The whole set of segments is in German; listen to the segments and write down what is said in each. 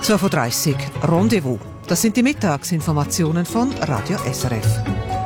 12.30 Uhr Rendezvous. Das sind die Mittagsinformationen von Radio SRF.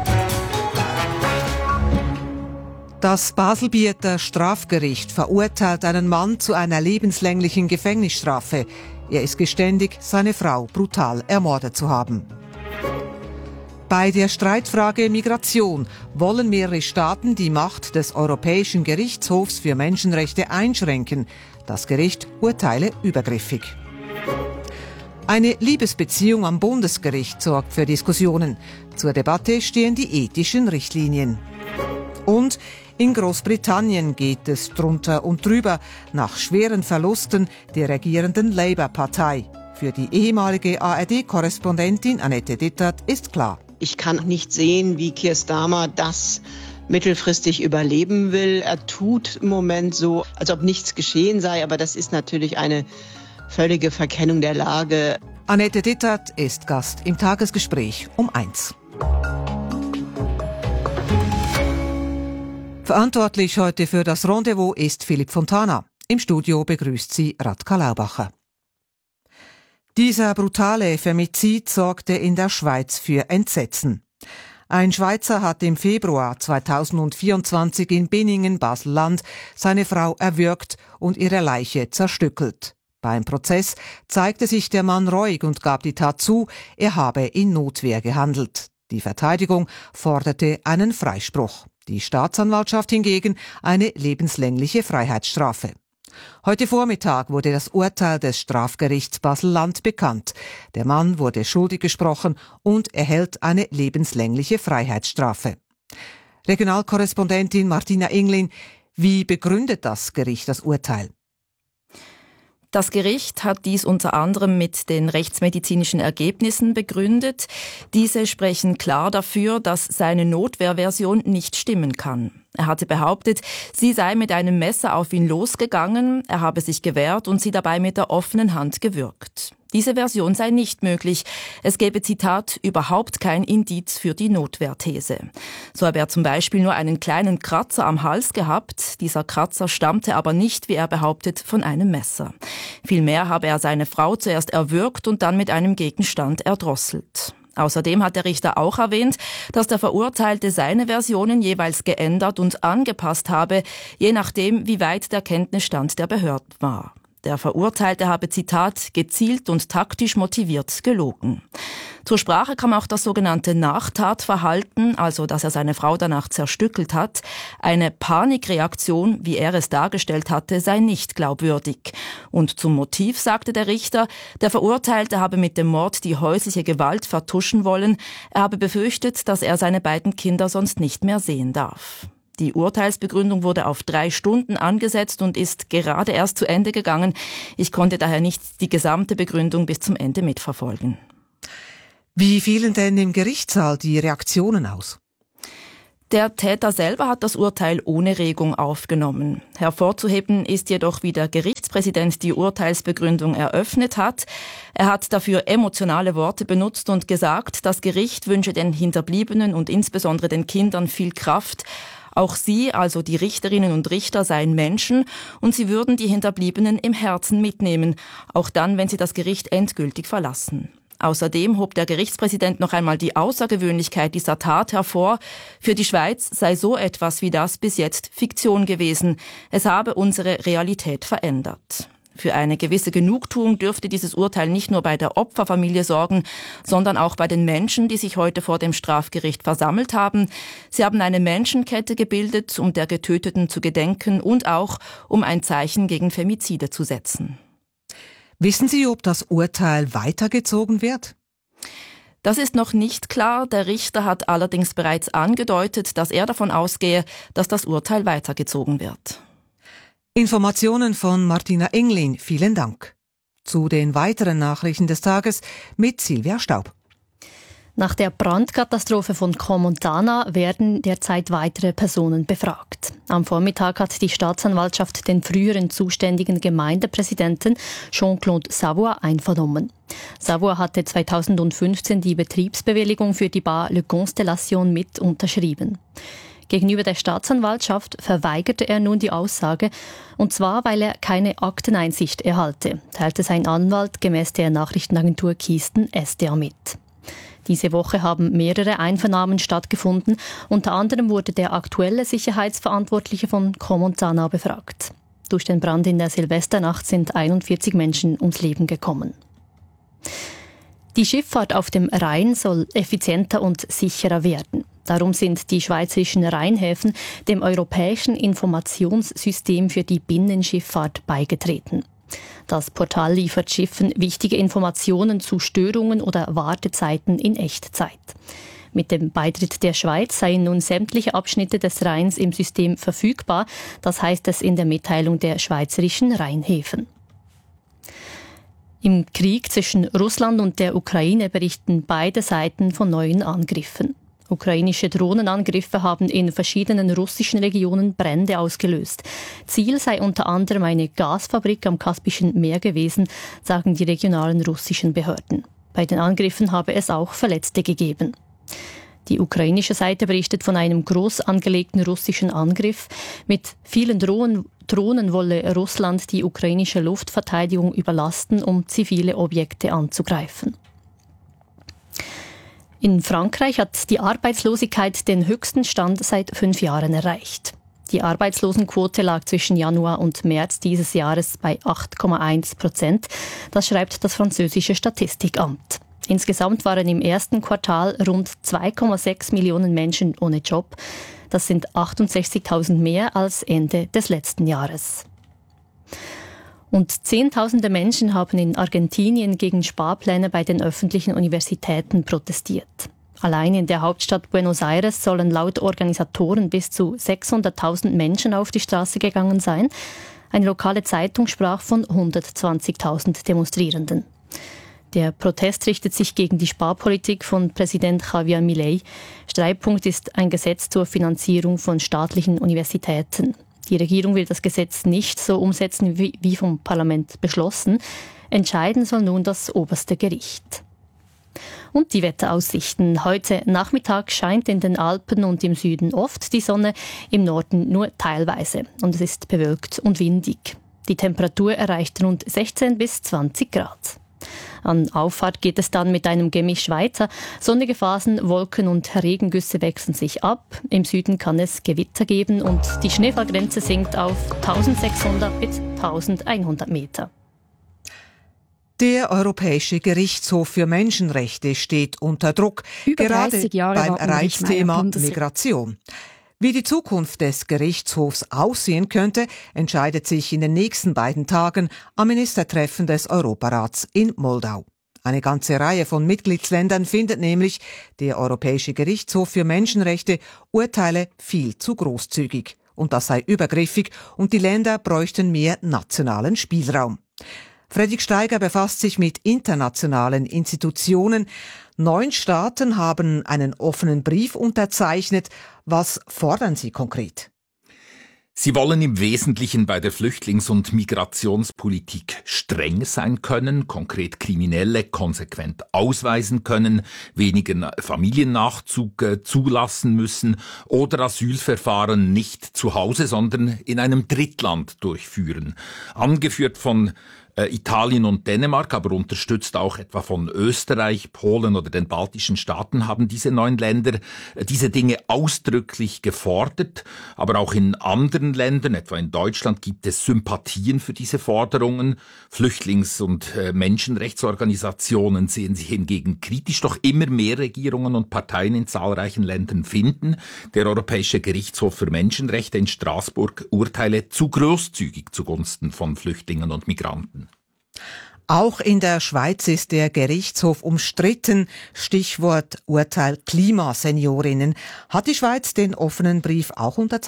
Das Baselbieter Strafgericht verurteilt einen Mann zu einer lebenslänglichen Gefängnisstrafe. Er ist geständig, seine Frau brutal ermordet zu haben. Bei der Streitfrage Migration wollen mehrere Staaten die Macht des Europäischen Gerichtshofs für Menschenrechte einschränken. Das Gericht urteile übergriffig. Eine Liebesbeziehung am Bundesgericht sorgt für Diskussionen. Zur Debatte stehen die ethischen Richtlinien. Und in Großbritannien geht es drunter und drüber nach schweren Verlusten der regierenden Labour-Partei. Für die ehemalige ARD-Korrespondentin Annette Dittert ist klar: Ich kann nicht sehen, wie Keir Starmer das mittelfristig überleben will. Er tut im Moment so, als ob nichts geschehen sei, aber das ist natürlich eine völlige Verkennung der Lage. Annette Dittert ist Gast im Tagesgespräch um 1. Verantwortlich heute für das Rendezvous ist Philipp Fontana. Im Studio begrüßt sie Radka Laubacher. Dieser brutale Femizid sorgte in der Schweiz für Entsetzen. Ein Schweizer hat im Februar 2024 in Binningen, Basel-Land, seine Frau erwürgt und ihre Leiche zerstückelt. Beim Prozess zeigte sich der Mann reuig und gab die Tat zu, er habe in Notwehr gehandelt. Die Verteidigung forderte einen Freispruch. Die Staatsanwaltschaft hingegen eine lebenslängliche Freiheitsstrafe. Heute Vormittag wurde das Urteil des Strafgerichts Basel-Land bekannt. Der Mann wurde schuldig gesprochen und erhält eine lebenslängliche Freiheitsstrafe. Regionalkorrespondentin Martina Englin, wie begründet das Gericht das Urteil? Das Gericht hat dies unter anderem mit den rechtsmedizinischen Ergebnissen begründet. Diese sprechen klar dafür, dass seine Notwehrversion nicht stimmen kann. Er hatte behauptet, sie sei mit einem Messer auf ihn losgegangen, er habe sich gewehrt und sie dabei mit der offenen Hand gewürgt. Diese Version sei nicht möglich. Es gäbe, Zitat, überhaupt kein Indiz für die Notwehrthese. So habe er zum Beispiel nur einen kleinen Kratzer am Hals gehabt. Dieser Kratzer stammte aber nicht, wie er behauptet, von einem Messer. Vielmehr habe er seine Frau zuerst erwürgt und dann mit einem Gegenstand erdrosselt. Außerdem hat der Richter auch erwähnt, dass der Verurteilte seine Versionen jeweils geändert und angepasst habe, je nachdem, wie weit der Kenntnisstand der Behörden war. Der Verurteilte habe, Zitat, gezielt und taktisch motiviert gelogen. Zur Sprache kam auch das sogenannte Nachtatverhalten, also dass er seine Frau danach zerstückelt hat. Eine Panikreaktion, wie er es dargestellt hatte, sei nicht glaubwürdig. Und zum Motiv sagte der Richter, der Verurteilte habe mit dem Mord die häusliche Gewalt vertuschen wollen. Er habe befürchtet, dass er seine beiden Kinder sonst nicht mehr sehen darf. Die Urteilsbegründung wurde auf 3 Stunden angesetzt und ist gerade erst zu Ende gegangen. Ich konnte daher nicht die gesamte Begründung bis zum Ende mitverfolgen. Wie fielen denn im Gerichtssaal die Reaktionen aus? Der Täter selber hat das Urteil ohne Regung aufgenommen. Hervorzuheben ist jedoch, wie der Gerichtspräsident die Urteilsbegründung eröffnet hat. Er hat dafür emotionale Worte benutzt und gesagt, das Gericht wünsche den Hinterbliebenen und insbesondere den Kindern viel Kraft. Auch sie, also die Richterinnen und Richter, seien Menschen und sie würden die Hinterbliebenen im Herzen mitnehmen, auch dann, wenn sie das Gericht endgültig verlassen. Außerdem hob der Gerichtspräsident noch einmal die Außergewöhnlichkeit dieser Tat hervor. Für die Schweiz sei so etwas wie das bis jetzt Fiktion gewesen. Es habe unsere Realität verändert. Für eine gewisse Genugtuung dürfte dieses Urteil nicht nur bei der Opferfamilie sorgen, sondern auch bei den Menschen, die sich heute vor dem Strafgericht versammelt haben. Sie haben eine Menschenkette gebildet, um der Getöteten zu gedenken und auch, um ein Zeichen gegen Femizide zu setzen. Wissen Sie, ob das Urteil weitergezogen wird? Das ist noch nicht klar. Der Richter hat allerdings bereits angedeutet, dass er davon ausgehe, dass das Urteil weitergezogen wird. Informationen von Martina Englin, vielen Dank. Zu den weiteren Nachrichten des Tages mit Silvia Staub. Nach der Brandkatastrophe von Crans-Montana werden derzeit weitere Personen befragt. Am Vormittag hat die Staatsanwaltschaft den früheren zuständigen Gemeindepräsidenten Jean-Claude Savoy einvernommen. Savoy hatte 2015 die Betriebsbewilligung für die Bar Le Constellation mit unterschrieben. Gegenüber der Staatsanwaltschaft verweigerte er nun die Aussage, und zwar, weil er keine Akteneinsicht erhalte, teilte sein Anwalt gemäß der Nachrichtenagentur Keystone SDA mit. Diese Woche haben mehrere Einvernahmen stattgefunden. Unter anderem wurde der aktuelle Sicherheitsverantwortliche von Comontana befragt. Durch den Brand in der Silvesternacht sind 41 Menschen ums Leben gekommen. Die Schifffahrt auf dem Rhein soll effizienter und sicherer werden. Darum sind die schweizerischen Rheinhäfen dem europäischen Informationssystem für die Binnenschifffahrt beigetreten. Das Portal liefert Schiffen wichtige Informationen zu Störungen oder Wartezeiten in Echtzeit. Mit dem Beitritt der Schweiz seien nun sämtliche Abschnitte des Rheins im System verfügbar, das heißt es in der Mitteilung der schweizerischen Rheinhäfen. Im Krieg zwischen Russland und der Ukraine berichten beide Seiten von neuen Angriffen. Ukrainische Drohnenangriffe haben in verschiedenen russischen Regionen Brände ausgelöst. Ziel sei unter anderem eine Gasfabrik am Kaspischen Meer gewesen, sagen die regionalen russischen Behörden. Bei den Angriffen habe es auch Verletzte gegeben. Die ukrainische Seite berichtet von einem groß angelegten russischen Angriff. Mit vielen Drohnen wolle Russland die ukrainische Luftverteidigung überlasten, um zivile Objekte anzugreifen. In Frankreich hat die Arbeitslosigkeit den höchsten Stand seit 5 Jahren erreicht. Die Arbeitslosenquote lag zwischen Januar und März dieses Jahres bei 8,1%. Das schreibt das französische Statistikamt. Insgesamt waren im ersten Quartal rund 2,6 Millionen Menschen ohne Job. Das sind 68.000 mehr als Ende des letzten Jahres. Und Zehntausende Menschen haben in Argentinien gegen Sparpläne bei den öffentlichen Universitäten protestiert. Allein in der Hauptstadt Buenos Aires sollen laut Organisatoren bis zu 600.000 Menschen auf die Straße gegangen sein. Eine lokale Zeitung sprach von 120.000 Demonstrierenden. Der Protest richtet sich gegen die Sparpolitik von Präsident Javier Milei. Streitpunkt ist ein Gesetz zur Finanzierung von staatlichen Universitäten. Die Regierung will das Gesetz nicht so umsetzen, wie vom Parlament beschlossen. Entscheiden soll nun das oberste Gericht. Und die Wetteraussichten. Heute Nachmittag scheint in den Alpen und im Süden oft die Sonne, im Norden nur teilweise. Und es ist bewölkt und windig. Die Temperatur erreicht rund 16 bis 20 Grad. An Auffahrt geht es dann mit einem Gemisch weiter. Sonnige Phasen, Wolken und Regengüsse wechseln sich ab. Im Süden kann es Gewitter geben und die Schneefallgrenze sinkt auf 1600 bis 1100 Meter. Der Europäische Gerichtshof für Menschenrechte steht unter Druck, gerade beim Reizthema Migration. Wie die Zukunft des Gerichtshofs aussehen könnte, entscheidet sich in den nächsten 2 Tagen am Ministertreffen des Europarats in Moldau. Eine ganze Reihe von Mitgliedsländern findet nämlich, der Europäische Gerichtshof für Menschenrechte Urteile viel zu großzügig. Und das sei übergriffig und die Länder bräuchten mehr nationalen Spielraum. Fredrik Steiger befasst sich mit internationalen Institutionen. 9 Staaten haben einen offenen Brief unterzeichnet. Was fordern sie konkret? Sie wollen im Wesentlichen bei der Flüchtlings- und Migrationspolitik streng sein können, konkret Kriminelle konsequent ausweisen können, weniger Familiennachzug zulassen müssen oder Asylverfahren nicht zu Hause, sondern in einem Drittland durchführen. Angeführt von Italien und Dänemark, aber unterstützt auch etwa von Österreich, Polen oder den baltischen Staaten, haben diese 9 Länder diese Dinge ausdrücklich gefordert. Aber auch in anderen Ländern, etwa in Deutschland, gibt es Sympathien für diese Forderungen. Flüchtlings- und Menschenrechtsorganisationen sehen sich hingegen kritisch, doch immer mehr Regierungen und Parteien in zahlreichen Ländern finden, der Europäische Gerichtshof für Menschenrechte in Straßburg urteile zu großzügig zugunsten von Flüchtlingen und Migranten. Auch in der Schweiz ist der Gerichtshof umstritten. Stichwort Urteil Klimaseniorinnen. Hat die Schweiz den offenen Brief auch unterzeichnet?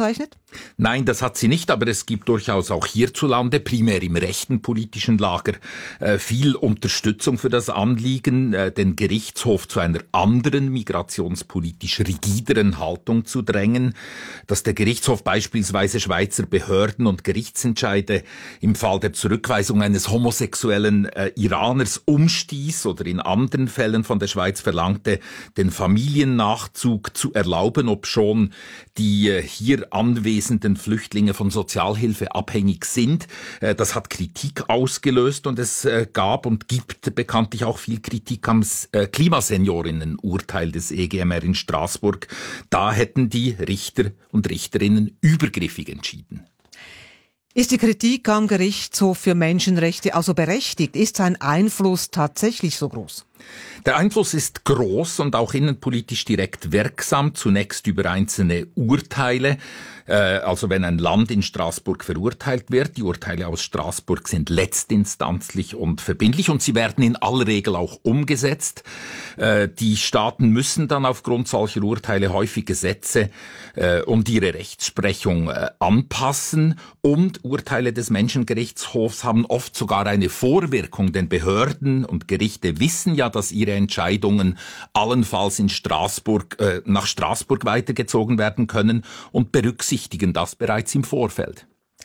Nein, das hat sie nicht, aber es gibt durchaus auch hierzulande, primär im rechten politischen Lager, viel Unterstützung für das Anliegen, den Gerichtshof zu einer anderen migrationspolitisch rigideren Haltung zu drängen, dass der Gerichtshof beispielsweise Schweizer Behörden und Gerichtsentscheide im Fall der Zurückweisung eines homosexuellen Iraners umstieß oder in anderen Fällen von der Schweiz verlangte, den Familiennachzug zu erlauben, obschon die hier anwesenden Flüchtlinge von Sozialhilfe abhängig sind. Das hat Kritik ausgelöst und es gab und gibt bekanntlich auch viel Kritik am Klimaseniorinnen-Urteil des EGMR in Straßburg. Da hätten die Richter und Richterinnen übergriffig entschieden. Ist die Kritik am Gerichtshof für Menschenrechte also berechtigt? Ist sein Einfluss tatsächlich so groß? Der Einfluss ist groß und auch innenpolitisch direkt wirksam, zunächst über einzelne Urteile. Also wenn ein Land in Straßburg verurteilt wird, die Urteile aus Straßburg sind letztinstanzlich und verbindlich und sie werden in aller Regel auch umgesetzt. Die Staaten müssen dann aufgrund solcher Urteile häufig Gesetze und ihre Rechtsprechung anpassen und Urteile des Menschengerichtshofs haben oft sogar eine Vorwirkung, denn Behörden und Gerichte wissen ja, dass ihre Entscheidungen allenfalls in Straßburg, nach Straßburg weitergezogen werden können und berücksichtigen das bereits im Vorfeld.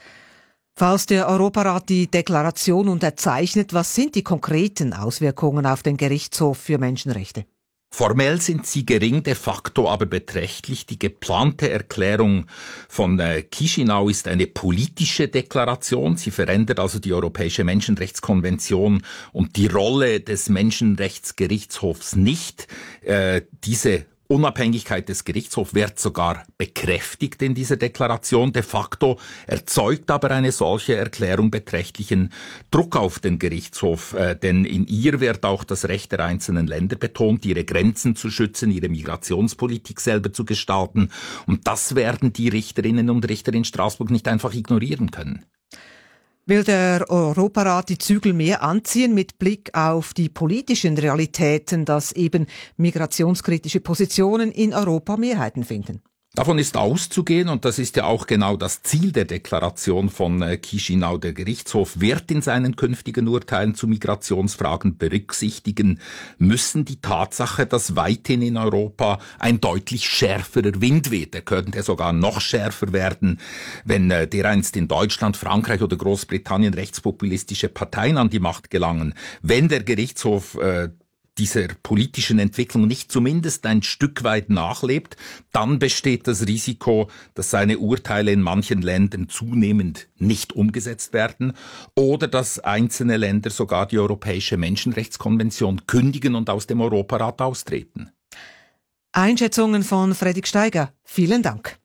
Falls der Europarat die Deklaration unterzeichnet, was sind die konkreten Auswirkungen auf den Gerichtshof für Menschenrechte? Formell sind sie gering, de facto aber beträchtlich. Die geplante Erklärung von Chișinău ist eine politische Deklaration. Sie verändert also die Europäische Menschenrechtskonvention und die Rolle des Menschenrechtsgerichtshofs nicht. Diese Unabhängigkeit des Gerichtshofs wird sogar bekräftigt in dieser Deklaration. De facto erzeugt aber eine solche Erklärung beträchtlichen Druck auf den Gerichtshof, denn in ihr wird auch das Recht der einzelnen Länder betont, ihre Grenzen zu schützen, ihre Migrationspolitik selber zu gestalten. Und das werden die Richterinnen und Richter in Straßburg nicht einfach ignorieren können. Will der Europarat die Zügel mehr anziehen mit Blick auf die politischen Realitäten, dass eben migrationskritische Positionen in Europa Mehrheiten finden? Davon ist auszugehen, und das ist ja auch genau das Ziel der Deklaration von Chișinău. Der Gerichtshof wird in seinen künftigen Urteilen zu Migrationsfragen berücksichtigen müssen die Tatsache, dass weithin in Europa ein deutlich schärferer Wind weht. Er könnte sogar noch schärfer werden, wenn dereinst in Deutschland, Frankreich oder Großbritannien rechtspopulistische Parteien an die Macht gelangen. Wenn der Gerichtshof dieser politischen Entwicklung nicht zumindest ein Stück weit nachlebt, dann besteht das Risiko, dass seine Urteile in manchen Ländern zunehmend nicht umgesetzt werden oder dass einzelne Länder sogar die Europäische Menschenrechtskonvention kündigen und aus dem Europarat austreten. Einschätzungen von Fredrik Steiger. Vielen Dank.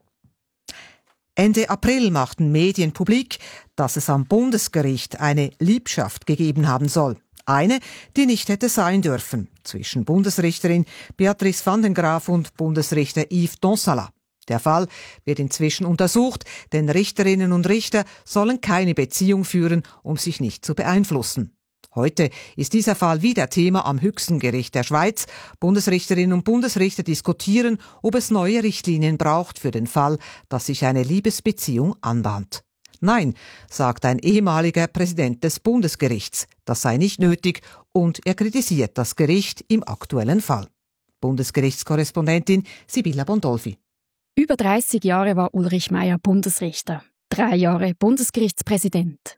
Ende April machten Medien publik, dass es am Bundesgericht eine Liebschaft gegeben haben soll. Eine, die nicht hätte sein dürfen, zwischen Bundesrichterin Beatrice van den Graaf und Bundesrichter Yves Donsala. Der Fall wird inzwischen untersucht, denn Richterinnen und Richter sollen keine Beziehung führen, um sich nicht zu beeinflussen. Heute ist dieser Fall wieder Thema am höchsten Gericht der Schweiz. Bundesrichterinnen und Bundesrichter diskutieren, ob es neue Richtlinien braucht für den Fall, dass sich eine Liebesbeziehung anbahnt. Nein, sagt ein ehemaliger Präsident des Bundesgerichts. Das sei nicht nötig und er kritisiert das Gericht im aktuellen Fall. Bundesgerichtskorrespondentin Sibylla Bondolfi. Über 30 Jahre war Ulrich Meier Bundesrichter, 3 Jahre Bundesgerichtspräsident.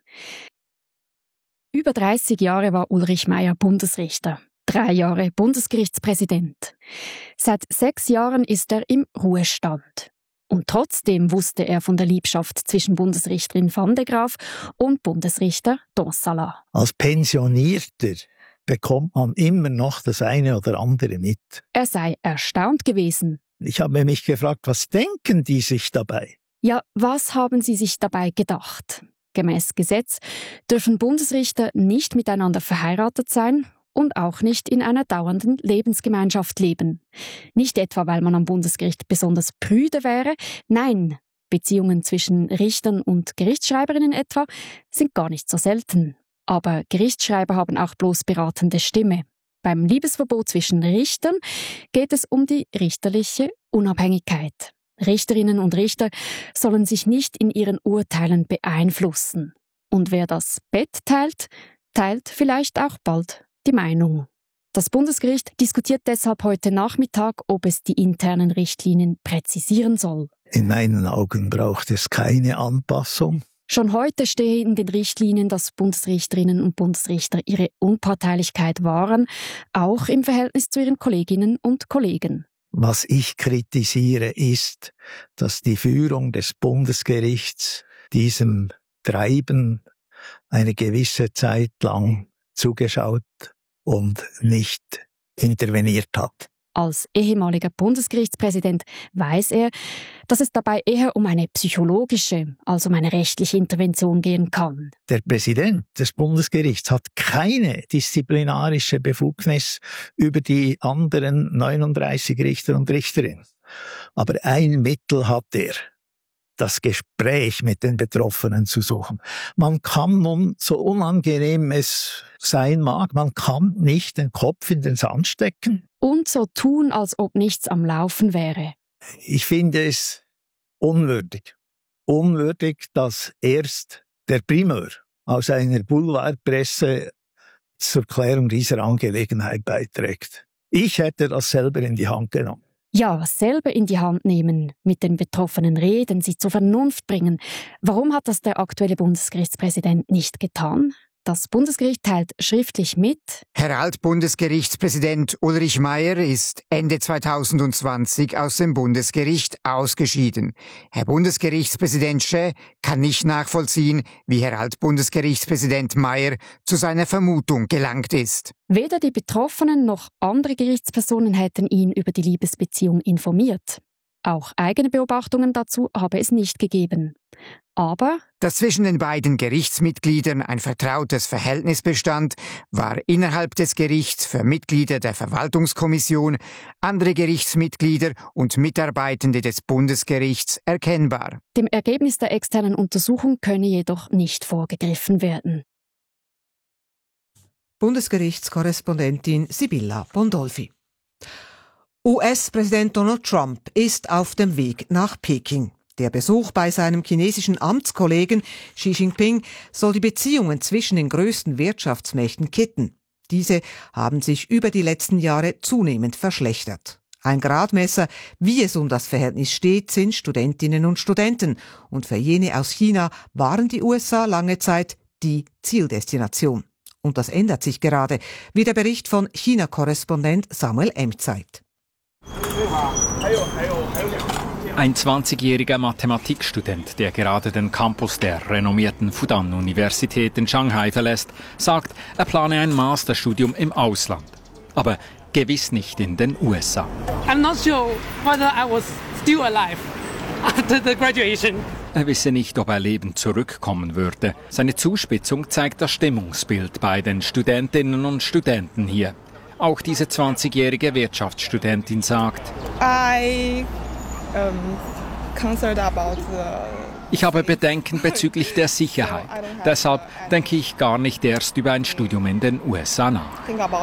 Über 30 Jahre war Ulrich Meier Bundesrichter, 3 Jahre Bundesgerichtspräsident. Seit 6 Jahren ist er im Ruhestand. Und trotzdem wusste er von der Liebschaft zwischen Bundesrichterin van de Graaf und Bundesrichter Donsala. Als Pensionierter bekommt man immer noch das eine oder andere mit. Er sei erstaunt gewesen. Ich habe mich gefragt, was denken die sich dabei? Ja, was haben sie sich dabei gedacht? Gemäß Gesetz dürfen Bundesrichter nicht miteinander verheiratet sein und auch nicht in einer dauernden Lebensgemeinschaft leben. Nicht etwa, weil man am Bundesgericht besonders prüde wäre. Nein, Beziehungen zwischen Richtern und Gerichtsschreiberinnen etwa sind gar nicht so selten. Aber Gerichtsschreiber haben auch bloß beratende Stimme. Beim Liebesverbot zwischen Richtern geht es um die richterliche Unabhängigkeit. Richterinnen und Richter sollen sich nicht in ihren Urteilen beeinflussen. Und wer das Bett teilt, teilt vielleicht auch bald die Meinung. Das Bundesgericht diskutiert deshalb heute Nachmittag, ob es die internen Richtlinien präzisieren soll. In meinen Augen braucht es keine Anpassung. Schon heute stehe in den Richtlinien, dass Bundesrichterinnen und Bundesrichter ihre Unparteilichkeit wahren, auch im Verhältnis zu ihren Kolleginnen und Kollegen. Was ich kritisiere, ist, dass die Führung des Bundesgerichts diesem Treiben eine gewisse Zeit lang zugeschaut und nicht interveniert hat. Als ehemaliger Bundesgerichtspräsident weiß er, dass es dabei eher um eine psychologische als um eine rechtliche Intervention gehen kann. Der Präsident des Bundesgerichts hat keine disziplinarische Befugnis über die anderen 39 Richter und Richterinnen. Aber ein Mittel hat er, das Gespräch mit den Betroffenen zu suchen. Man kann nun, so unangenehm es sein mag, man kann nicht den Kopf in den Sand stecken. Und so tun, als ob nichts am Laufen wäre. Ich finde es unwürdig. Unwürdig, dass erst der Primeur aus einer Boulevardpresse zur Klärung dieser Angelegenheit beiträgt. Ich hätte das selber in die Hand genommen. Ja, selber in die Hand nehmen, mit den Betroffenen reden, sie zur Vernunft bringen. Warum hat das der aktuelle Bundesgerichtspräsident nicht getan? Das Bundesgericht teilt schriftlich mit: Herr Altbundesgerichtspräsident Ulrich Maier ist Ende 2020 aus dem Bundesgericht ausgeschieden. Herr Bundesgerichtspräsident Schä kann nicht nachvollziehen, wie Herr Altbundesgerichtspräsident Maier zu seiner Vermutung gelangt ist. Weder die Betroffenen noch andere Gerichtspersonen hätten ihn über die Liebesbeziehung informiert. Auch eigene Beobachtungen dazu habe es nicht gegeben. Aber dass zwischen den beiden Gerichtsmitgliedern ein vertrautes Verhältnis bestand, war innerhalb des Gerichts für Mitglieder der Verwaltungskommission, andere Gerichtsmitglieder und Mitarbeitende des Bundesgerichts erkennbar. Dem Ergebnis der externen Untersuchung könne jedoch nicht vorgegriffen werden. Bundesgerichtskorrespondentin Sibylla Bondolfi. US-Präsident Donald Trump ist auf dem Weg nach Peking. Der Besuch bei seinem chinesischen Amtskollegen Xi Jinping soll die Beziehungen zwischen den größten Wirtschaftsmächten kitten. Diese haben sich über die letzten Jahre zunehmend verschlechtert. Ein Gradmesser, wie es um das Verhältnis steht, sind Studentinnen und Studenten. Und für jene aus China waren die USA lange Zeit die Zieldestination. Und das ändert sich gerade, wie der Bericht von China-Korrespondent Samuel Emzeit. Ein 20-jähriger Mathematikstudent, der gerade den Campus der renommierten Fudan-Universität in Shanghai verlässt, sagt, er plane ein Masterstudium im Ausland. Aber gewiss nicht in den USA. I'm not sure whether I was still alive after the graduation. Er wisse nicht, ob er lebend zurückkommen würde. Seine Zuspitzung zeigt das Stimmungsbild bei den Studentinnen und Studenten hier. Auch diese 20-jährige Wirtschaftsstudentin sagt, ich habe Bedenken bezüglich der Sicherheit. Deshalb denke ich gar nicht erst über ein Studium in den USA nach.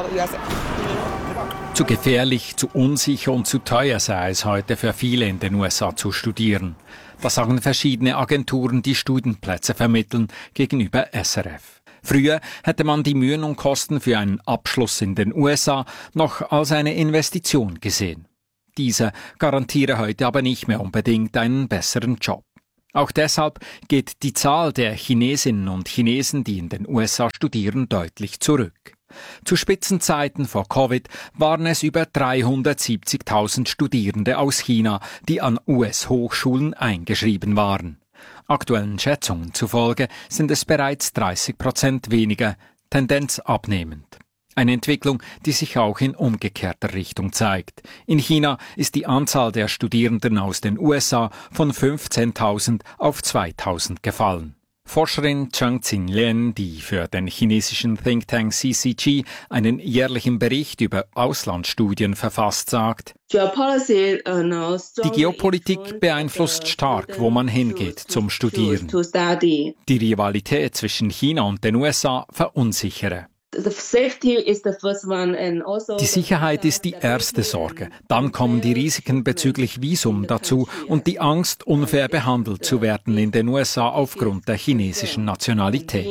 Zu gefährlich, zu unsicher und zu teuer sei es heute für viele in den USA zu studieren. Das sagen verschiedene Agenturen, die Studienplätze vermitteln, gegenüber SRF. Früher hätte man die Mühen und Kosten für einen Abschluss in den USA noch als eine Investition gesehen. Dieser garantiere heute aber nicht mehr unbedingt einen besseren Job. Auch deshalb geht die Zahl der Chinesinnen und Chinesen, die in den USA studieren, deutlich zurück. Zu Spitzenzeiten vor Covid waren es über 370.000 Studierende aus China, die an US-Hochschulen eingeschrieben waren. Aktuellen Schätzungen zufolge sind es bereits 30% weniger, Tendenz abnehmend. Eine Entwicklung, die sich auch in umgekehrter Richtung zeigt. In China ist die Anzahl der Studierenden aus den USA von 15.000 auf 2.000 gefallen. Forscherin Zheng Xinlian, die für den chinesischen Thinktank CCG einen jährlichen Bericht über Auslandsstudien verfasst, sagt, die Geopolitik beeinflusst stark, wo man hingeht zum Studieren. Die Rivalität zwischen China und den USA verunsichere. Die Sicherheit ist die erste Sorge. Dann kommen die Risiken bezüglich Visum dazu und die Angst, unfair behandelt zu werden in den USA aufgrund der chinesischen Nationalität.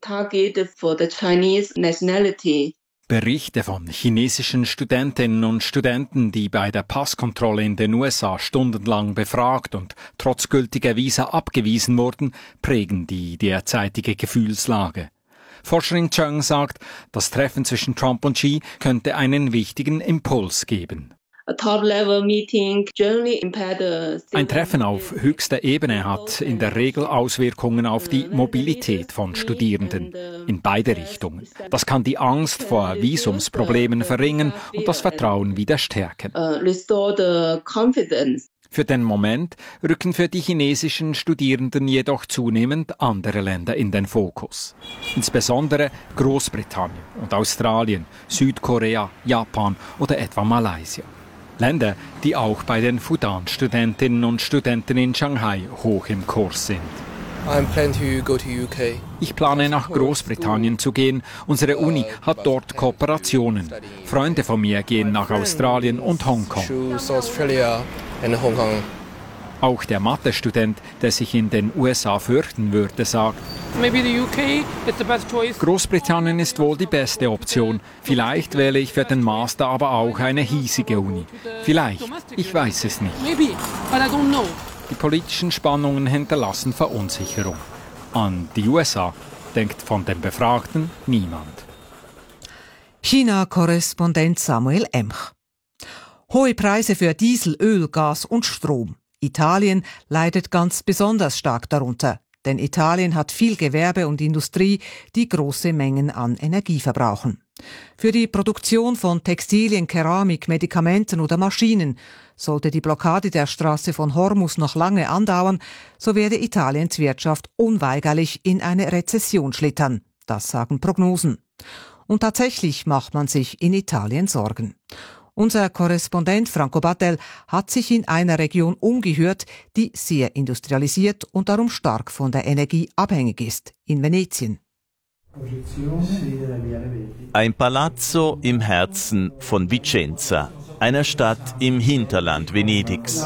Berichte von chinesischen Studentinnen und Studenten, die bei der Passkontrolle in den USA stundenlang befragt und trotz gültiger Visa abgewiesen wurden, prägen die derzeitige Gefühlslage. Forscherin Cheng sagt, das Treffen zwischen Trump und Xi könnte einen wichtigen Impuls geben. Ein Treffen auf höchster Ebene hat in der Regel Auswirkungen auf die Mobilität von Studierenden in beide Richtungen. Das kann die Angst vor Visumsproblemen verringern und das Vertrauen wieder stärken. Für den Moment rücken für die chinesischen Studierenden jedoch zunehmend andere Länder in den Fokus. Insbesondere Großbritannien und Australien, Südkorea, Japan oder etwa Malaysia. Länder, die auch bei den Fudan-Studentinnen und Studenten in Shanghai hoch im Kurs sind. Ich plane nach Großbritannien zu gehen. Unsere Uni hat dort Kooperationen. Freunde von mir gehen nach Australien und Hongkong. Auch der Mathe-Student, der sich in den USA fürchten würde, sagt, Großbritannien ist wohl die beste Option. Vielleicht wähle ich für den Master aber auch eine hiesige Uni. Vielleicht, ich weiß es nicht. Die politischen Spannungen hinterlassen Verunsicherung. An die USA denkt von den Befragten niemand. China-Korrespondent Samuel Emch. Hohe Preise für Diesel, Öl, Gas und Strom. Italien leidet ganz besonders stark darunter. Denn Italien hat viel Gewerbe und Industrie, die große Mengen an Energie verbrauchen. Für die Produktion von Textilien, Keramik, Medikamenten oder Maschinen sollte die Blockade der Straße von Hormuz noch lange andauern, so werde Italiens Wirtschaft unweigerlich in eine Rezession schlittern. Das sagen Prognosen. Und tatsächlich macht man sich in Italien Sorgen. Unser Korrespondent Franco Battel hat sich in einer Region umgehört, die sehr industrialisiert und darum stark von der Energie abhängig ist, in Venetien. Ein Palazzo im Herzen von Vicenza, einer Stadt im Hinterland Venedigs.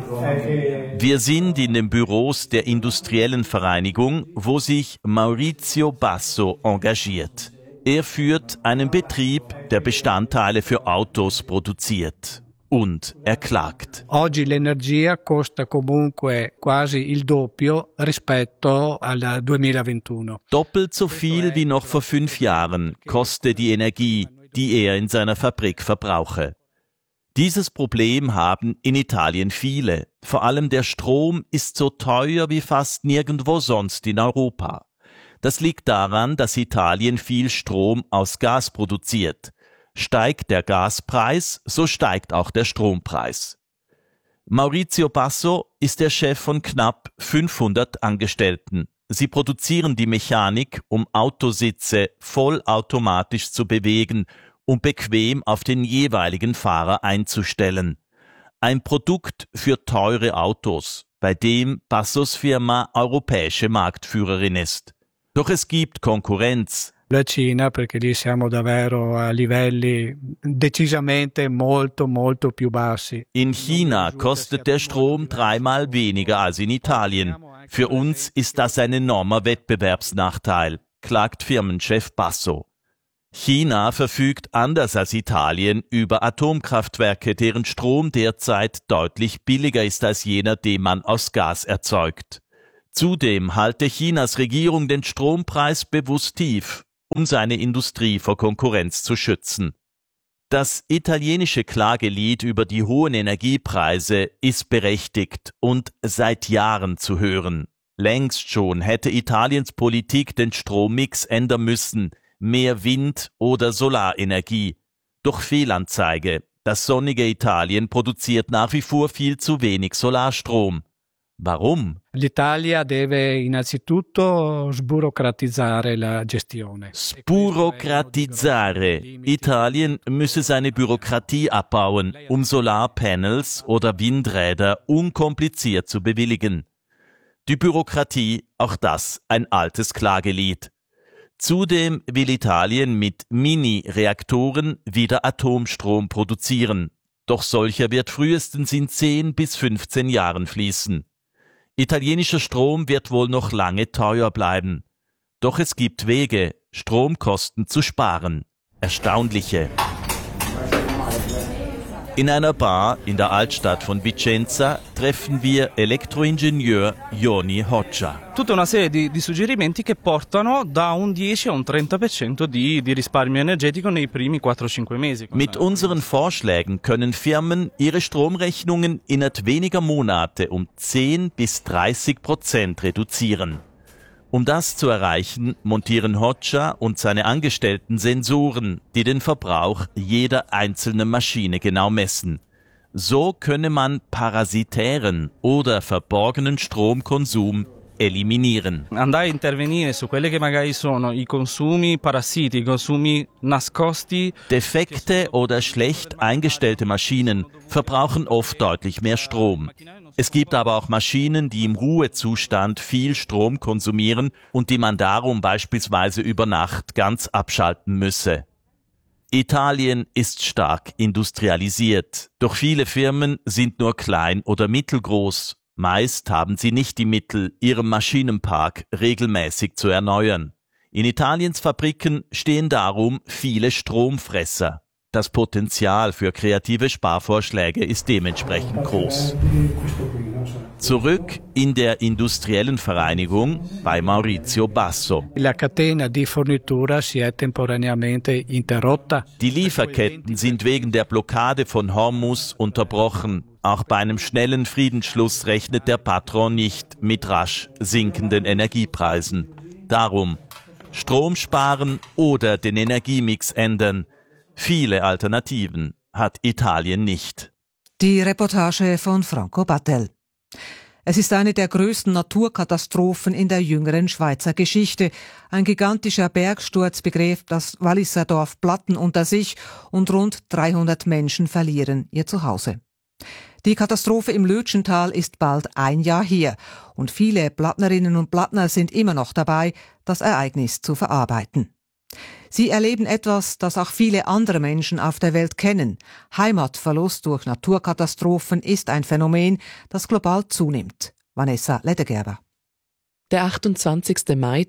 Wir sind in den Büros der industriellen Vereinigung, wo sich Maurizio Basso engagiert. Er führt einen Betrieb, der Bestandteile für Autos produziert. Und er klagt. Oggi l'energia costa comunque quasi il doppio rispetto al 2021. Doppelt so viel wie noch vor 5 Jahren kostet die Energie, die er in seiner Fabrik verbrauche. Dieses Problem haben in Italien viele. Vor allem der Strom ist so teuer wie fast nirgendwo sonst in Europa. Das liegt daran, dass Italien viel Strom aus Gas produziert. Steigt der Gaspreis, so steigt auch der Strompreis. Maurizio Basso ist der Chef von knapp 500 Angestellten. Sie produzieren die Mechanik, um Autositze vollautomatisch zu bewegen und bequem auf den jeweiligen Fahrer einzustellen. Ein Produkt für teure Autos, bei dem Bassos Firma europäische Marktführerin ist. Doch es gibt Konkurrenz. La Cina, perché lì siamo davvero a livelli decisamente molto più bassi. In China kostet der Strom 3-mal weniger als in Italien. Für uns ist das ein enormer Wettbewerbsnachteil, klagt Firmenchef Basso. China verfügt anders als Italien über Atomkraftwerke, deren Strom derzeit deutlich billiger ist als jener, den man aus Gas erzeugt. Zudem halte Chinas Regierung den Strompreis bewusst tief, um seine Industrie vor Konkurrenz zu schützen. Das italienische Klagelied über die hohen Energiepreise ist berechtigt und seit Jahren zu hören. Längst schon hätte Italiens Politik den Strommix ändern müssen, mehr Wind- oder Solarenergie. Doch Fehlanzeige, das sonnige Italien produziert nach wie vor viel zu wenig Solarstrom. Warum? L'Italia deve innanzitutto sburocratizzare la gestione. Sburocratizzare. Italien müsse seine Bürokratie abbauen, um Solarpanels oder Windräder unkompliziert zu bewilligen. Die Bürokratie, auch das ein altes Klagelied. Zudem will Italien mit Mini-Reaktoren wieder Atomstrom produzieren. Doch solcher wird frühestens in 10 bis 15 Jahren fließen. Italienischer Strom wird wohl noch lange teuer bleiben. Doch es gibt Wege, Stromkosten zu sparen. Erstaunliche. In einer Bar in der Altstadt von Vicenza treffen wir Elektroingenieur Joni Hoccia. Tutta una serie di suggerimenti che portano da un 10 a un 30% di risparmio energetico nei primi 4-5 mesi. Mit unseren Vorschlägen können Firmen ihre Stromrechnungen innerhalb weniger Monate um 10 bis 30% reduzieren. Um das zu erreichen, montieren Hoccia und seine Angestellten Sensoren, die den Verbrauch jeder einzelnen Maschine genau messen. So könne man parasitären oder verborgenen Stromkonsum eliminieren. Andare a intervenire su quelle che magari sono i consumi parassiti, i consumi nascosti. Defekte oder schlecht eingestellte Maschinen verbrauchen oft deutlich mehr Strom. Es gibt aber auch Maschinen, die im Ruhezustand viel Strom konsumieren und die man darum beispielsweise über Nacht ganz abschalten müsse. Italien ist stark industrialisiert, doch viele Firmen sind nur klein oder mittelgroß. Meist haben sie nicht die Mittel, ihren Maschinenpark regelmäßig zu erneuern. In Italiens Fabriken stehen darum viele Stromfresser. Das Potenzial für kreative Sparvorschläge ist dementsprechend groß. Zurück in der industriellen Vereinigung bei Maurizio Basso. La catena di fornitura si è temporaneamente interrotta. Die Lieferketten sind wegen der Blockade von Hormuz unterbrochen. Auch bei einem schnellen Friedensschluss rechnet der Patron nicht mit rasch sinkenden Energiepreisen. Darum Strom sparen oder den Energiemix ändern. Viele Alternativen hat Italien nicht. Die Reportage von Franco Battel. Es ist eine der größten Naturkatastrophen in der jüngeren Schweizer Geschichte. Ein gigantischer Bergsturz begräbt das Walliser Dorf Platten unter sich und rund 300 Menschen verlieren ihr Zuhause. Die Katastrophe im Lötschental ist bald ein Jahr her und viele Plattnerinnen und Plattner sind immer noch dabei, das Ereignis zu verarbeiten. Sie erleben etwas, das auch viele andere Menschen auf der Welt kennen. Heimatverlust durch Naturkatastrophen ist ein Phänomen, das global zunimmt. Vanessa Ledergerber. Der 28. Mai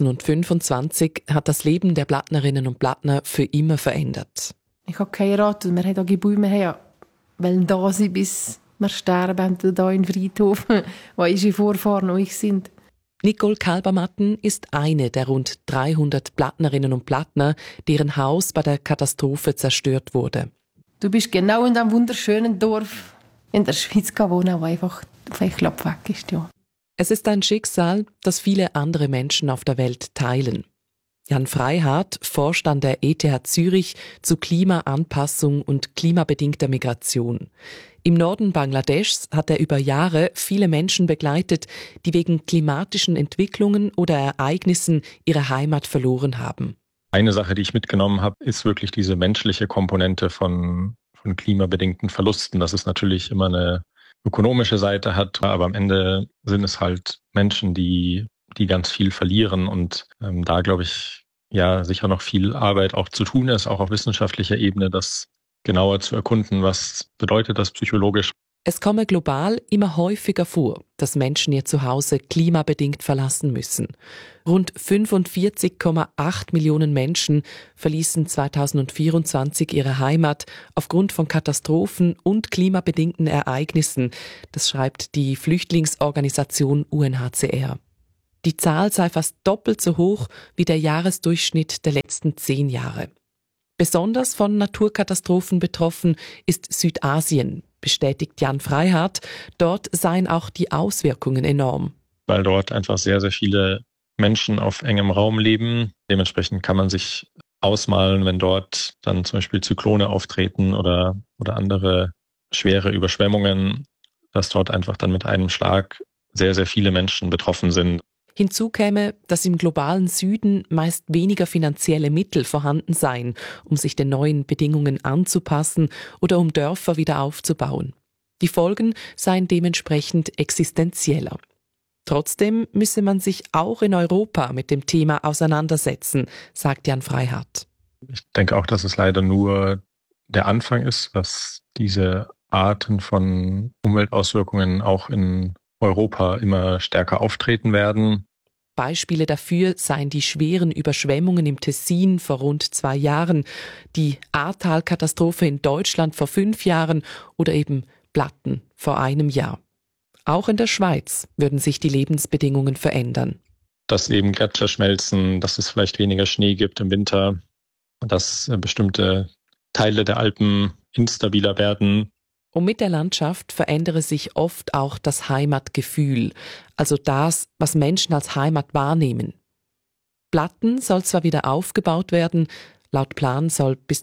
2025 hat das Leben der Plattnerinnen und Plattner für immer verändert. Ich habe geheiratet und wir haben auch Bäume her, weil da sind, bis wir sterben, hier im Friedhof, wo unsere Vorfahren euch sind. Nicole Kalbermatten ist eine der rund 300 Plattnerinnen und Plattner, deren Haus bei der Katastrophe zerstört wurde. Du bist genau in einem wunderschönen Dorf in der Schweiz gewohnt, wo einfach ein Klapp weg ist. Ja. Es ist ein Schicksal, das viele andere Menschen auf der Welt teilen. Jan Freihardt forscht an der ETH Zürich zu Klimaanpassung und klimabedingter Migration. Im Norden Bangladeschs hat er über Jahre viele Menschen begleitet, die wegen klimatischen Entwicklungen oder Ereignissen ihre Heimat verloren haben. Eine Sache, die ich mitgenommen habe, ist wirklich diese menschliche Komponente von klimabedingten Verlusten. Dass es natürlich immer eine ökonomische Seite hat, aber am Ende sind es halt Menschen, die ganz viel verlieren und da glaube ich, ja, sicher noch viel Arbeit auch zu tun ist, auch auf wissenschaftlicher Ebene, das genauer zu erkunden, was bedeutet das psychologisch. Es komme global immer häufiger vor, dass Menschen ihr Zuhause klimabedingt verlassen müssen. Rund 45,8 Millionen Menschen verließen 2024 ihre Heimat aufgrund von Katastrophen und klimabedingten Ereignissen. Das schreibt die Flüchtlingsorganisation UNHCR. Die Zahl sei fast doppelt so hoch wie der Jahresdurchschnitt der letzten 10 Jahre. Besonders von Naturkatastrophen betroffen ist Südasien, bestätigt Jan Freihardt. Dort seien auch die Auswirkungen enorm. Weil dort einfach sehr, sehr viele Menschen auf engem Raum leben. Dementsprechend kann man sich ausmalen, wenn dort dann zum Beispiel Zyklone auftreten oder andere schwere Überschwemmungen, dass dort einfach dann mit einem Schlag sehr, sehr viele Menschen betroffen sind. Hinzu käme, dass im globalen Süden meist weniger finanzielle Mittel vorhanden seien, um sich den neuen Bedingungen anzupassen oder um Dörfer wieder aufzubauen. Die Folgen seien dementsprechend existenzieller. Trotzdem müsse man sich auch in Europa mit dem Thema auseinandersetzen, sagt Jan Freihardt. Ich denke auch, dass es leider nur der Anfang ist, dass diese Arten von Umweltauswirkungen auch in Europa immer stärker auftreten werden. Beispiele dafür seien die schweren Überschwemmungen im Tessin vor rund 2 Jahren, die Ahrtal-Katastrophe in Deutschland vor 5 Jahren oder eben Platten vor einem Jahr. Auch in der Schweiz würden sich die Lebensbedingungen verändern. Dass eben Gletscher schmelzen, dass es vielleicht weniger Schnee gibt im Winter, dass bestimmte Teile der Alpen instabiler werden. Und mit der Landschaft verändere sich oft auch das Heimatgefühl, also das, was Menschen als Heimat wahrnehmen. Platten soll zwar wieder aufgebaut werden, laut Plan soll bis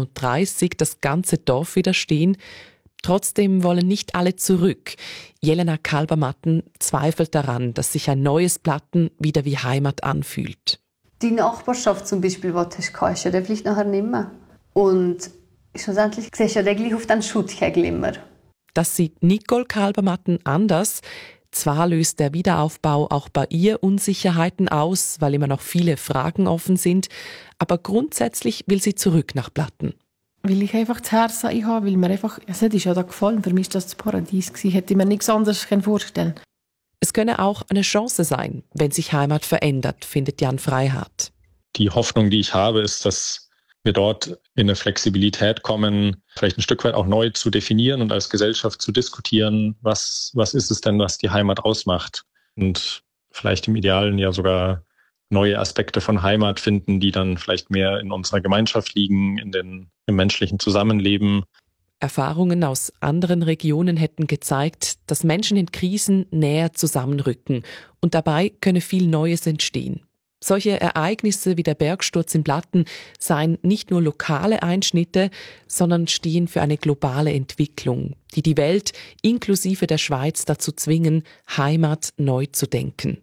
2030 das ganze Dorf wieder stehen, trotzdem wollen nicht alle zurück. Jelena Kalbermatten zweifelt daran, dass sich ein neues Platten wieder wie Heimat anfühlt. Die Nachbarschaft zum Beispiel, die du hast, ist ja dann vielleicht nachher nicht mehr. Und schlussendlich siehst du ja gleich auf den Schuttkegel immer. Das sieht Nicole Kalbermatten anders. Zwar löst der Wiederaufbau auch bei ihr Unsicherheiten aus, weil immer noch viele Fragen offen sind, aber grundsätzlich will sie zurück nach Platten. Weil ich einfach das Herz habe, weil mir einfach, es ist ja da gefallen, für mich war das Paradies gewesen, hätte ich mir nichts anderes vorstellen können. Es könne auch eine Chance sein, wenn sich Heimat verändert, findet Jan Freihardt. Die Hoffnung, die ich habe, ist, dass wir dort in eine Flexibilität kommen, vielleicht ein Stück weit auch neu zu definieren und als Gesellschaft zu diskutieren, was ist es denn, was die Heimat ausmacht? Und vielleicht im Idealen ja sogar neue Aspekte von Heimat finden, die dann vielleicht mehr in unserer Gemeinschaft liegen, im menschlichen Zusammenleben. Erfahrungen aus anderen Regionen hätten gezeigt, dass Menschen in Krisen näher zusammenrücken und dabei könne viel Neues entstehen. Solche Ereignisse wie der Bergsturz in Platten seien nicht nur lokale Einschnitte, sondern stehen für eine globale Entwicklung, die die Welt inklusive der Schweiz dazu zwingen, Heimat neu zu denken.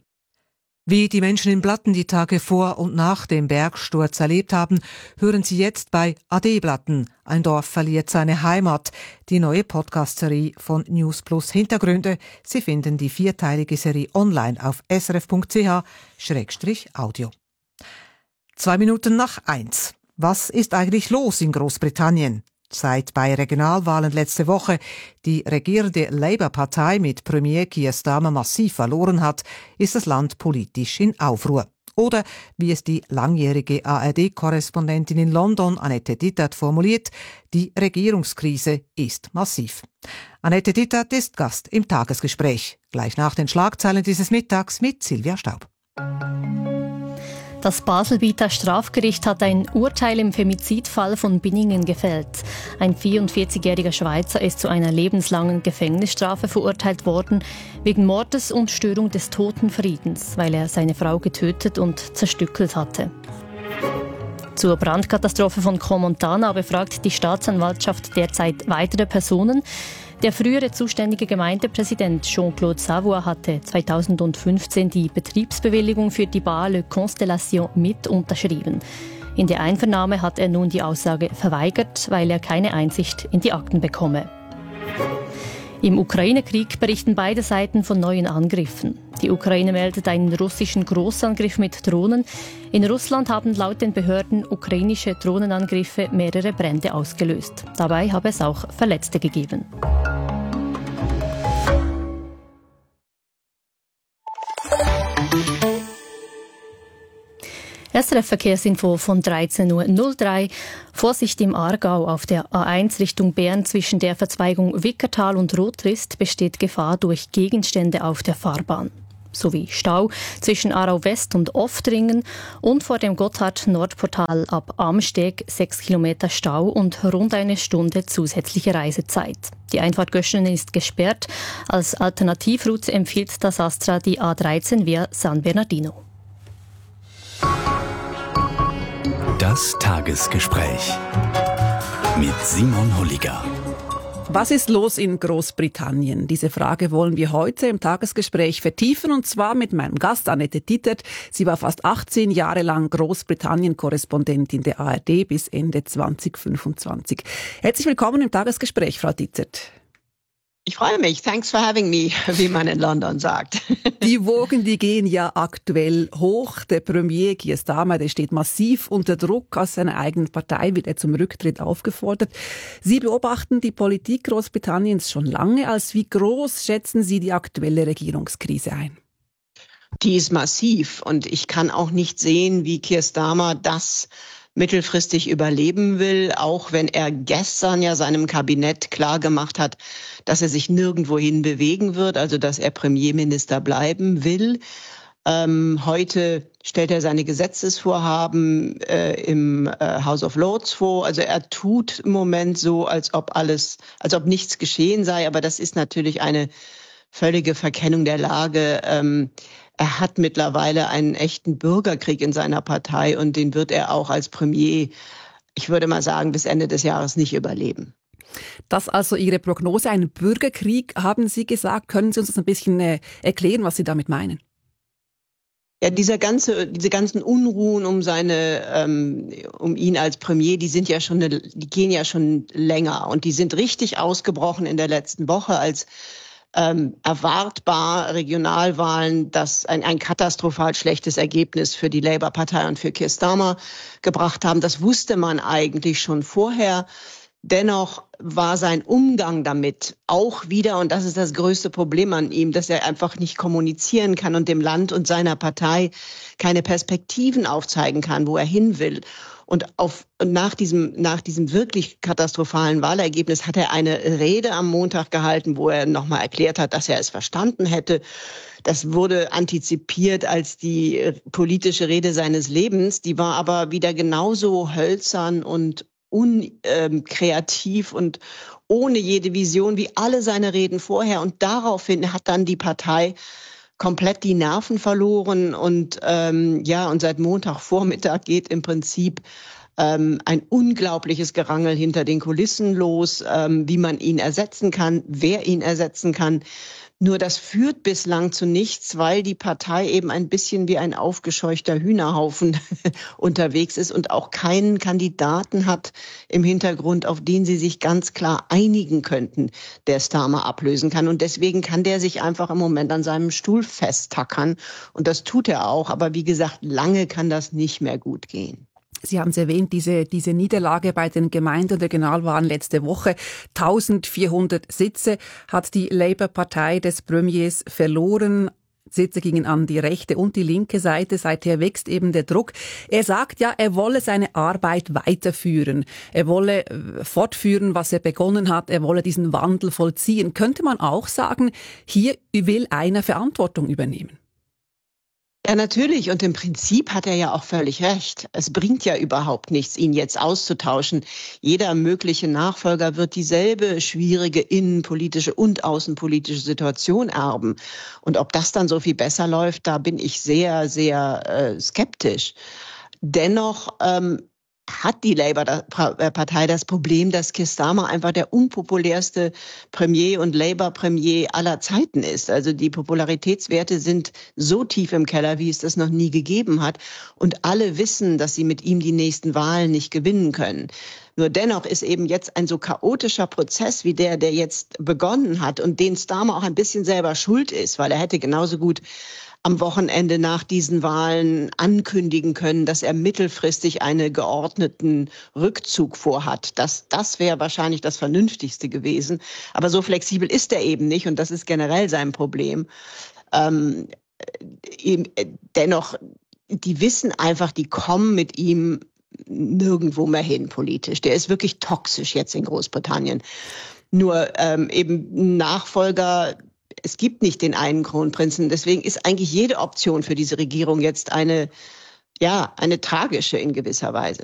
Wie die Menschen in Platten die Tage vor und nach dem Bergsturz erlebt haben, hören Sie jetzt bei Ade Platten. Ein Dorf verliert seine Heimat. Die neue Podcast-Serie von News Plus Hintergründe. Sie finden die 4-teilige Serie online auf srf.ch/audio. 1:02. Was ist eigentlich los in Großbritannien? Seit bei Regionalwahlen letzte Woche die regierende Labour-Partei mit Premier Keir Starmer massiv verloren hat, ist das Land politisch in Aufruhr. Oder, wie es die langjährige ARD-Korrespondentin in London, Annette Dittert, formuliert, die Regierungskrise ist massiv. Annette Dittert ist Gast im Tagesgespräch. Gleich nach den Schlagzeilen dieses Mittags mit Silvia Staub. Das Basel-Bieter Strafgericht hat ein Urteil im Femizidfall von Binningen gefällt. Ein 44-jähriger Schweizer ist zu einer lebenslangen Gefängnisstrafe verurteilt worden, wegen Mordes und Störung des Totenfriedens, weil er seine Frau getötet und zerstückelt hatte. Zur Brandkatastrophe von Crans-Montana befragt die Staatsanwaltschaft derzeit weitere Personen. Der frühere zuständige Gemeindepräsident Jean-Claude Savoy hatte 2015 die Betriebsbewilligung für die Bar Le Constellation mit unterschrieben. In der Einvernahme hat er nun die Aussage verweigert, weil er keine Einsicht in die Akten bekomme. Im Ukraine-Krieg berichten beide Seiten von neuen Angriffen. Die Ukraine meldet einen russischen Großangriff mit Drohnen. In Russland haben laut den Behörden ukrainische Drohnenangriffe mehrere Brände ausgelöst. Dabei habe es auch Verletzte gegeben. SRF-Verkehrsinfo von 13:03 Uhr. Vorsicht im Aargau auf der A1 Richtung Bern zwischen der Verzweigung Wickertal und Rotrist besteht Gefahr durch Gegenstände auf der Fahrbahn. Sowie Stau zwischen Aarau West und Oftringen und vor dem Gotthard-Nordportal ab Amsteg 6 Kilometer Stau und rund eine Stunde zusätzliche Reisezeit. Die Einfahrt Göschenen ist gesperrt. Als Alternativroute empfiehlt das Astra die A13 via San Bernardino. Das Tagesgespräch mit Simon Holliger. Was ist los in Großbritannien? Diese Frage wollen wir heute im Tagesgespräch vertiefen, und zwar mit meinem Gast Annette Dittert. Sie war fast 18 Jahre lang Großbritannien-Korrespondentin der ARD bis Ende 2025. Herzlich willkommen im Tagesgespräch, Frau Dittert. Ich freue mich. Thanks for having me, wie man in London sagt. Die Wogen, die gehen ja aktuell hoch. Der Premier Keir Starmer, der steht massiv unter Druck. Aus seiner eigenen Partei wird er zum Rücktritt aufgefordert. Sie beobachten die Politik Großbritanniens schon lange. Als wie groß schätzen Sie die aktuelle Regierungskrise ein? Die ist massiv und ich kann auch nicht sehen, wie Keir Starmer das mittelfristig überleben will, auch wenn er gestern ja seinem Kabinett klargemacht hat, dass er sich nirgendwohin bewegen wird, also dass er Premierminister bleiben will. Heute stellt er seine Gesetzesvorhaben im House of Lords vor. Also er tut im Moment so, als ob nichts geschehen sei, aber das ist natürlich eine völlige Verkennung der Lage. Er hat mittlerweile einen echten Bürgerkrieg in seiner Partei und den wird er auch als Premier, ich würde mal sagen, bis Ende des Jahres nicht überleben. Das also Ihre Prognose, einen Bürgerkrieg, haben Sie gesagt. Können Sie uns das ein bisschen erklären, was Sie damit meinen? Ja, diese ganzen Unruhen um ihn als Premier, die gehen ja schon länger und die sind richtig ausgebrochen in der letzten Woche, als erwartbar Regionalwahlen, das ein katastrophal schlechtes Ergebnis für die Labour-Partei und für Keir Starmer gebracht haben. Das wusste man eigentlich schon vorher. Dennoch war sein Umgang damit auch wieder, und das ist das größte Problem an ihm, dass er einfach nicht kommunizieren kann und dem Land und seiner Partei keine Perspektiven aufzeigen kann, wo er hin will. Und nach diesem wirklich katastrophalen Wahlergebnis hat er eine Rede am Montag gehalten, wo er nochmal erklärt hat, dass er es verstanden hätte. Das wurde antizipiert als die politische Rede seines Lebens. Die war aber wieder genauso hölzern und unkreativ und ohne jede Vision wie alle seine Reden vorher. Und daraufhin hat dann die Partei komplett die Nerven verloren und und seit Montagvormittag geht im Prinzip ein unglaubliches Gerangel hinter den Kulissen los, wie man ihn ersetzen kann, wer ihn ersetzen kann. Nur das führt bislang zu nichts, weil die Partei eben ein bisschen wie ein aufgescheuchter Hühnerhaufen unterwegs ist und auch keinen Kandidaten hat im Hintergrund, auf den sie sich ganz klar einigen könnten, der Starmer ablösen kann. Und deswegen kann der sich einfach im Moment an seinem Stuhl festtackern. Und das tut er auch. Aber wie gesagt, lange kann das nicht mehr gut gehen. Sie haben es erwähnt, diese Niederlage bei den Gemeinde- und Regionalwahlen letzte Woche. 1400 Sitze hat die Labour-Partei des Premiers verloren. Sitze gingen an die rechte und die linke Seite. Seither wächst eben der Druck. Er sagt ja, er wolle seine Arbeit weiterführen. Er wolle fortführen, was er begonnen hat. Er wolle diesen Wandel vollziehen. Könnte man auch sagen, hier will einer Verantwortung übernehmen? Ja, natürlich. Und im Prinzip hat er ja auch völlig recht. Es bringt ja überhaupt nichts, ihn jetzt auszutauschen. Jeder mögliche Nachfolger wird dieselbe schwierige innenpolitische und außenpolitische Situation erben. Und ob das dann so viel besser läuft, da bin ich sehr, sehr skeptisch. Dennoch hat die Labour-Partei das Problem, dass Keir Starmer einfach der unpopulärste Premier und Labour-Premier aller Zeiten ist. Also die Popularitätswerte sind so tief im Keller, wie es das noch nie gegeben hat. Und alle wissen, dass sie mit ihm die nächsten Wahlen nicht gewinnen können. Nur dennoch ist eben jetzt ein so chaotischer Prozess wie der jetzt begonnen hat und den Starmer auch ein bisschen selber schuld ist, weil er hätte genauso gut am Wochenende nach diesen Wahlen ankündigen können, dass er mittelfristig einen geordneten Rückzug vorhat. Das wäre wahrscheinlich das Vernünftigste gewesen. Aber so flexibel ist er eben nicht und das ist generell sein Problem. Dennoch, die wissen einfach, die kommen mit ihm nirgendwo mehr hin politisch. Der ist wirklich toxisch jetzt in Großbritannien. Nur eben Nachfolger, es gibt nicht den einen Kronprinzen. Deswegen ist eigentlich jede Option für diese Regierung jetzt eine tragische in gewisser Weise.